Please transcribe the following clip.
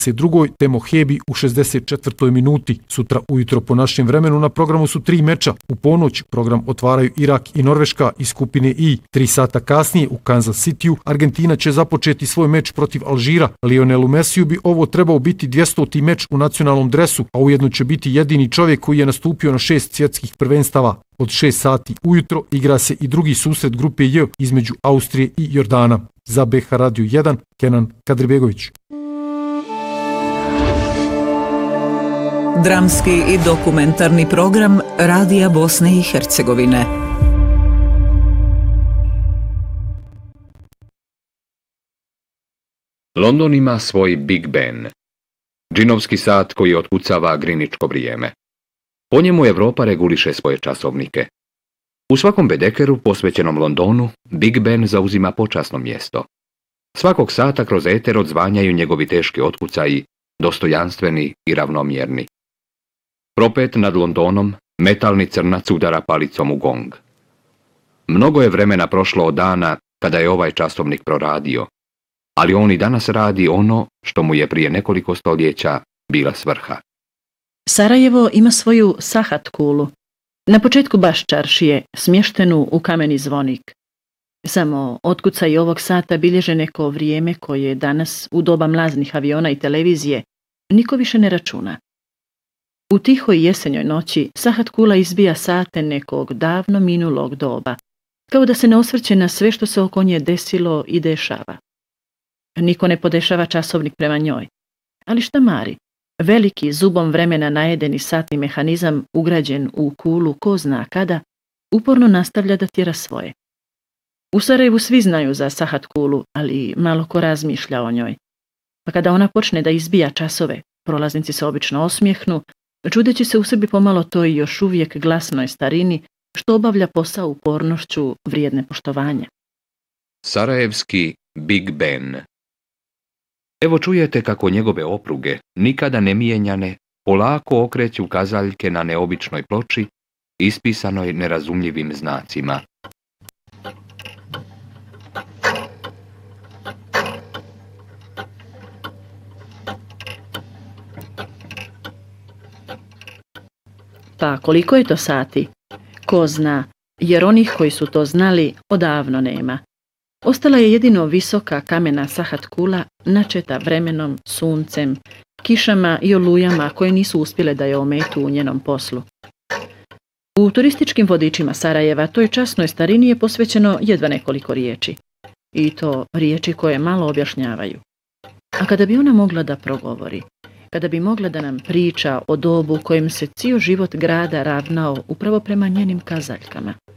22. te Mohebi u 64. minuti. Sutra ujutro po našem vremenu na programu su 3 meča. U ponoć program otvaraju Irak i Norveška iz skupine I. 3 sata kasnije u Kansas Cityu Argentina će započeti svoj meč protiv Alžira. Lionelu Messiju bi ovo trebao biti 200. meč u nacionalnom dresu, a ujedno će biti jedini čovjek koji je nastupio na 6 svjetskih prvenstava. Od 6 sati ujutro igra se i drugi susret grupe J između Austrije i Jordana. Za BH Radio 1, Kenan Kadribegović. Dramski i dokumentarni program Radija Bosne i Hercegovine. London ima svoj Big Ben, džinovski sat koji otkucava griničko vrijeme. Po njemu Evropa reguliše svoje časovnike. U svakom bedekeru posvećenom Londonu, Big Ben zauzima počasno mjesto. Svakog sata kroz eter odzvanjaju njegovi teški otkucaji, dostojanstveni i ravnomjerni. Propet nad Londonom, metalni crnac udara palicom u gong. Mnogo je vremena prošlo od dana kada je ovaj časovnik proradio, ali on i danas radi ono što mu je prije nekoliko stoljeća bila svrha. Sarajevo ima svoju sahat kulu, na početku baš čaršije, smještenu u kameni zvonik. Samo otkucaj ovog sata bilježe neko vrijeme koje danas, u doba mlaznih aviona i televizije, niko više ne računa. U tihoj jesenjoj noći sahat kula izbija sate nekog davno minulog doba, kao da se ne osvrće na sve što se oko nje desilo i dešava. Niko ne podešava časovnik prema njoj, ali šta mari? Veliki, zubom vremena najedeni satni mehanizam, ugrađen u kulu ko zna kada, uporno nastavlja da tjera svoje. U Sarajevu svi znaju za sahat kulu, ali malo ko razmišlja o njoj. Pa kada ona počne da izbija časove, prolaznici se obično osmijehnu, čudeći se u sebi pomalo toj još uvijek glasnoj starini, što obavlja posao upornošću vrijedne poštovanja. Sarajevski Big Ben. Evo čujete kako njegove opruge, nikada ne mijenjane, polako okreću kazaljke na neobičnoj ploči, ispisanoj nerazumljivim znacima. Pa koliko je to sati? Ko zna, jer onih koji su to znali odavno nema. Ostala je jedino visoka kamena sahat kula, načeta vremenom, suncem, kišama i olujama koje nisu uspjele da je ometu u njenom poslu. U turističkim vodičima Sarajeva toj časnoj starini je posvećeno jedva nekoliko riječi. I to riječi koje malo objašnjavaju. A kada bi ona mogla da progovori, kada bi mogla da nam priča o dobu kojem se cijel život grada ravnao upravo prema njenim kazaljkama.